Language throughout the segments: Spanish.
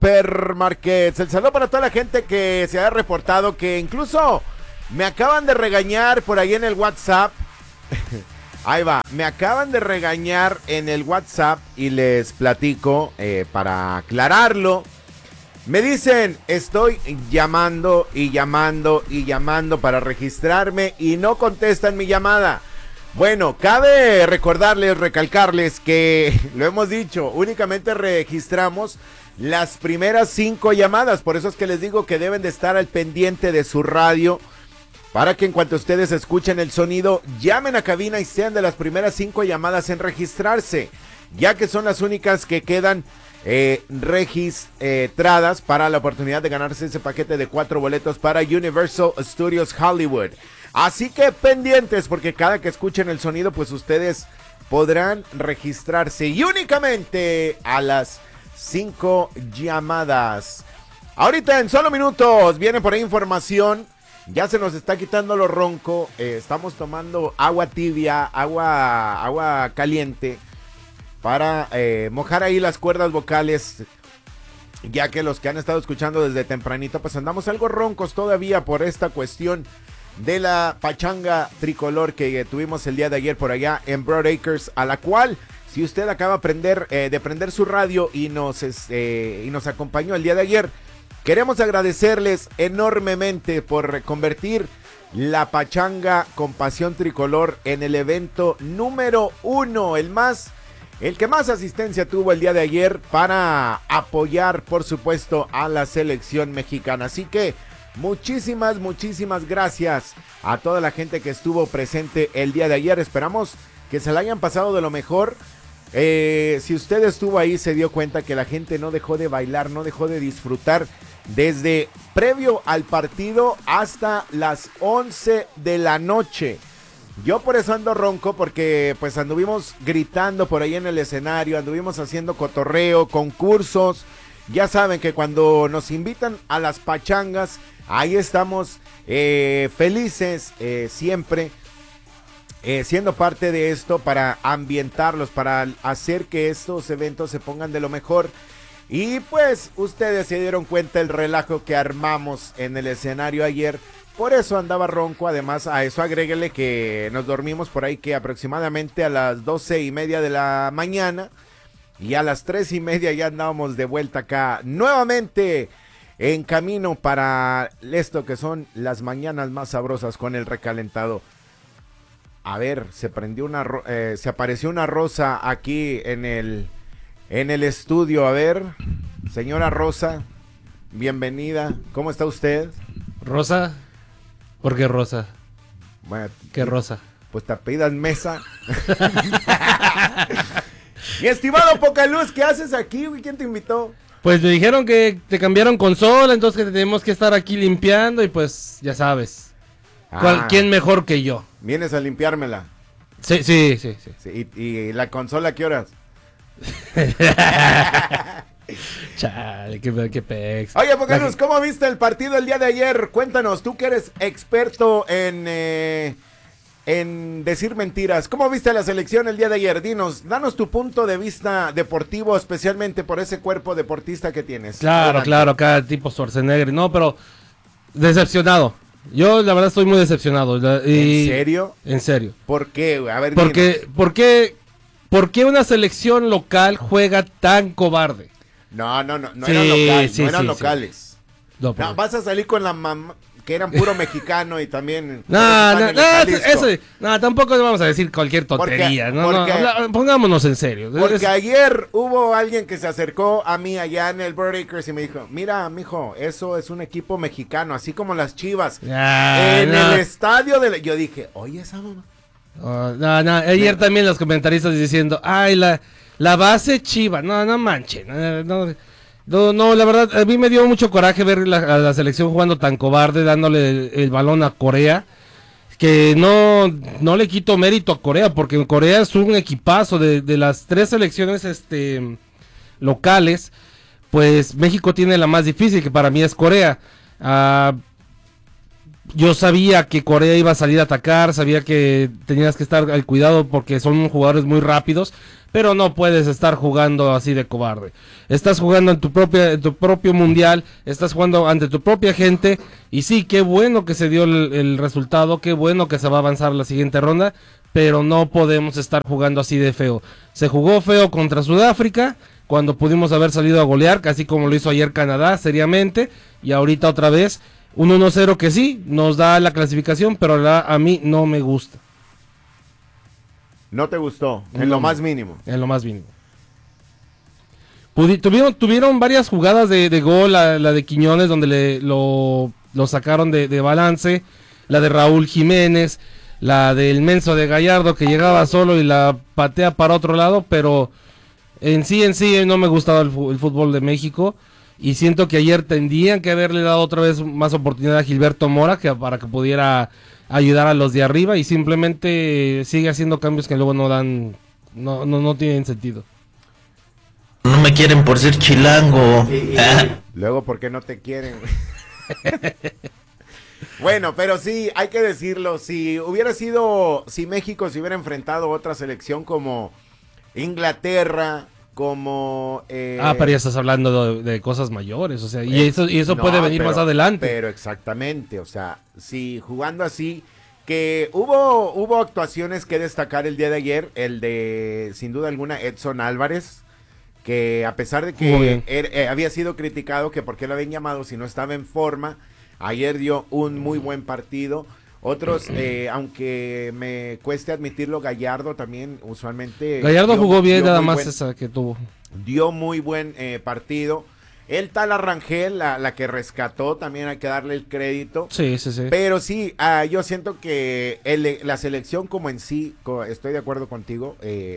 Supermarkets. El saludo para toda la gente que se ha reportado, que incluso me acaban de regañar por ahí en el WhatsApp. Ahí va, me acaban de regañar en el WhatsApp y les platico para aclararlo. Me dicen, estoy llamando para registrarme y no contestan mi llamada. Bueno, cabe recordarles, recalcarles que, lo hemos dicho, únicamente registramos las primeras 5 llamadas. Por eso es que les digo que deben de estar al pendiente de su radio, para que en cuanto ustedes escuchen el sonido, llamen a cabina y sean de las primeras 5 llamadas en registrarse, ya que son las únicas que quedan registradas para la oportunidad de ganarse ese paquete de 4 boletos para Universal Studios Hollywood. Así que pendientes, porque cada que escuchen el sonido, pues ustedes podrán registrarse y únicamente a las 5 llamadas. Ahorita en solo minutos viene por ahí información. Ya se nos está quitando lo ronco. Estamos tomando agua tibia, agua caliente, para mojar ahí las cuerdas vocales, ya que los que han estado escuchando desde tempranito, pues andamos algo roncos todavía por esta cuestión de la pachanga tricolor que tuvimos el día de ayer por allá en Broad Acres, a la cual, si usted acaba de prender su radio y nos acompañó el día de ayer, queremos agradecerles enormemente por convertir la pachanga con pasión tricolor en el evento número 1, el que más asistencia tuvo el día de ayer para apoyar, por supuesto, a la selección mexicana. Así que muchísimas gracias a toda la gente que estuvo presente el día de ayer. Esperamos que se la hayan pasado de lo mejor. Si usted estuvo ahí, se dio cuenta que la gente no dejó de bailar, no dejó de disfrutar desde previo al partido hasta las 11 de la noche. Yo por eso ando ronco, porque pues anduvimos gritando por ahí en el escenario, anduvimos haciendo cotorreo, concursos. Ya saben que cuando nos invitan a las pachangas, ahí estamos felices siempre, siendo parte de esto para ambientarlos, para hacer que estos eventos se pongan de lo mejor. Y pues ustedes se dieron cuenta el relajo que armamos en el escenario ayer. Por eso andaba ronco. Además, a eso agréguele que nos dormimos por ahí que aproximadamente a las 12:30 de la mañana. Y a las 3:30 ya andábamos de vuelta acá, nuevamente en camino para esto que son las mañanas más sabrosas con el recalentado. A ver, se apareció una Rosa aquí en el estudio. A ver, señora Rosa, bienvenida. ¿Cómo está usted? ¿Rosa? ¿Por qué Rosa? Bueno, ¿qué Rosa? Pues te apellidas Mesa. Mi estimado Pocaluz, ¿qué haces aquí, güey? ¿Quién te invitó? Pues me dijeron que te cambiaron consola, entonces que tenemos que estar aquí limpiando y pues ya sabes. ¿Quién mejor que yo? ¿Vienes a limpiármela? Sí. ¿Y la consola a qué horas? Chale, qué pex. Oye, Pocaluz, ¿cómo viste el partido el día de ayer? Cuéntanos, tú que eres experto en decir mentiras. ¿Cómo viste la selección el día de ayer? Danos tu punto de vista deportivo, especialmente por ese cuerpo deportista que tienes. Claro, cada tipo Schwarzenegger. No, pero decepcionado. Yo la verdad estoy muy decepcionado. ¿En serio? En serio. ¿Por qué, güey? A ver, ¿Por qué una selección local juega tan cobarde? No eran locales, no eran locales. Sí. No, vas a salir con la mamá, que eran puro mexicano y también... tampoco vamos a decir cualquier tontería. Pongámonos en serio. Porque ayer hubo alguien que se acercó a mí allá en el Broad Acres y me dijo, mira, mijo, eso es un equipo mexicano, así como las Chivas. El estadio de... Yo dije, oye, esa mamá. Ayer también los comentaristas diciendo, ay, la base Chiva, no manchen, no, la verdad, a mí me dio mucho coraje ver a la selección jugando tan cobarde, dándole el balón a Corea, que no le quito mérito a Corea, porque Corea es un equipazo de las 3 selecciones locales, pues México tiene la más difícil, que para mí es Corea. Yo sabía que Corea iba a salir a atacar, sabía que tenías que estar al cuidado porque son jugadores muy rápidos, pero no puedes estar jugando así de cobarde. Estás jugando en tu propio mundial, estás jugando ante tu propia gente, y sí, qué bueno que se dio el resultado, qué bueno que se va a avanzar la siguiente ronda, pero no podemos estar jugando así de feo. Se jugó feo contra Sudáfrica, cuando pudimos haber salido a golear, casi como lo hizo ayer Canadá, seriamente, y ahorita otra vez, un 1-0 que sí, nos da la clasificación, pero a mí no me gusta. ¿No te gustó? En lo más mínimo. En lo más mínimo. Tuvieron varias jugadas de gol, la de Quiñones, donde lo sacaron de balance, la de Raúl Jiménez, la del menso de Gallardo que llegaba solo y la patea para otro lado, pero en sí no me gustaba el fútbol de México, y siento que ayer tendrían que haberle dado otra vez más oportunidad a Gilberto Mora para que pudiera ayudar a los de arriba, y simplemente sigue haciendo cambios que luego no tienen sentido. No me quieren por ser chilango. Luego, ¿por qué no te quieren? Bueno, pero sí, hay que decirlo, si México se hubiera enfrentado a otra selección como Inglaterra, como... pero ya estás hablando de cosas mayores, o sea, y eso puede venir más adelante. Pero exactamente, o sea, si jugando así, que hubo actuaciones que destacar el día de ayer, el de, sin duda alguna, Edson Álvarez, que a pesar de que había sido criticado que por qué lo habían llamado si no estaba en forma, ayer dio un muy buen partido. Otros, aunque me cueste admitirlo, Gallardo también usualmente... Gallardo jugó bien, nada más esa que tuvo. Dio muy buen partido. El tal Arrangel, la que rescató, también hay que darle el crédito. Sí. Pero sí, yo siento que la selección como en sí, estoy de acuerdo contigo,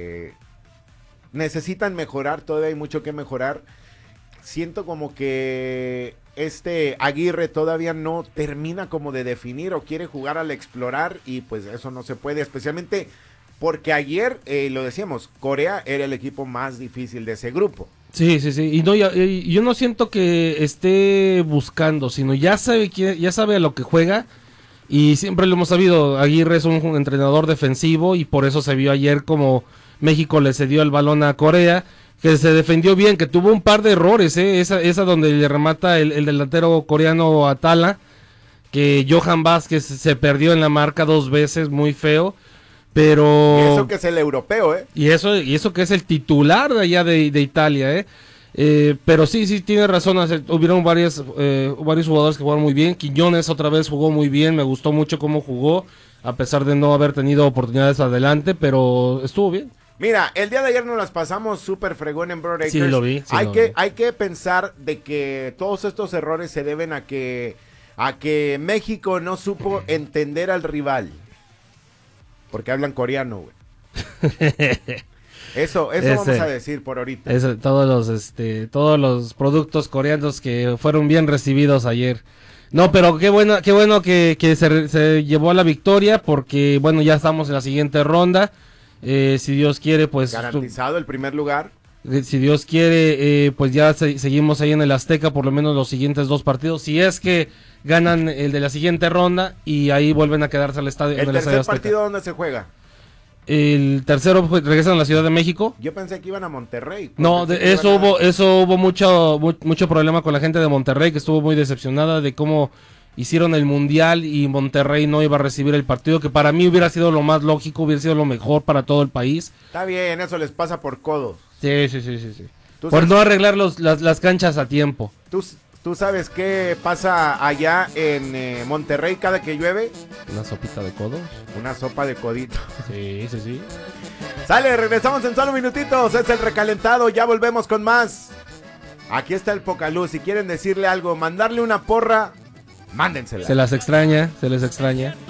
necesitan mejorar, todavía hay mucho que mejorar. Siento como que Aguirre todavía no termina como de definir o quiere jugar al explorar, y pues eso no se puede, especialmente porque ayer, lo decíamos, Corea era el equipo más difícil de ese grupo. Sí, y no, yo no siento que esté buscando, sino ya sabe a lo que juega, y siempre lo hemos sabido. Aguirre es un entrenador defensivo, y por eso se vio ayer como México le cedió el balón a Corea, que se defendió bien, que tuvo un par de errores, esa donde le remata el delantero coreano Atala, que Johan Vázquez se perdió en la marca 2 veces, muy feo, pero... Y eso que es el europeo, Y eso que es el titular de allá de Italia, pero sí, tiene razón, hubieron varios jugadores que jugaron muy bien. Quiñones otra vez jugó muy bien, me gustó mucho cómo jugó, a pesar de no haber tenido oportunidades adelante, pero estuvo bien. Mira, el día de ayer nos las pasamos súper fregón en Broadacres. Sí, lo vi. Hay que pensar de que todos estos errores se deben a que México no supo entender al rival. Porque hablan coreano, güey. Eso vamos a decir por ahorita. Todos los productos coreanos que fueron bien recibidos ayer. No, pero qué bueno que se llevó a la victoria, porque bueno, ya estamos en la siguiente ronda. Si Dios quiere, pues... Garantizado el primer lugar. Si Dios quiere, pues ya seguimos ahí en el Azteca por lo menos los siguientes 2 partidos. Si es que ganan el de la siguiente ronda, y ahí vuelven a quedarse al estadio. ¿El tercer partido dónde se juega? El tercero regresan a la Ciudad de México. Yo pensé que iban a Monterrey. No, hubo mucho problema con la gente de Monterrey, que estuvo muy decepcionada de cómo hicieron el mundial y Monterrey no iba a recibir el partido, que para mí hubiera sido lo más lógico, hubiera sido lo mejor para todo el país. Está bien, eso les pasa por codos. Sí. Por no arreglar las canchas a tiempo. ¿Tú sabes qué pasa allá en Monterrey cada que llueve? Una sopita de codos. Una sopa de codito. Sí. Sale, regresamos en solo minutitos, es el recalentado, ya volvemos con más. Aquí está el Pocaluz, si quieren decirle algo, mandarle una porra, mándensela. Se les extraña.